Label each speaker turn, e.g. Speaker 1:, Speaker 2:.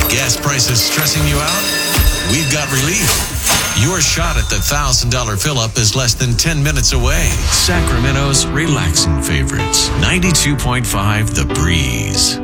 Speaker 1: Gas prices stressing you out? We've got relief. Your shot at the $1,000 fill-up is less than 10 minutes away. Sacramento's relaxing favorites. 92.5 The Breeze.